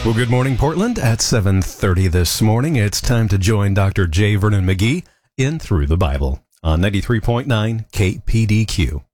Well, good morning, Portland. At 7:30 this morning, it's time to join Dr. J. Vernon McGee in Through the Bible on 93.9 KPDQ.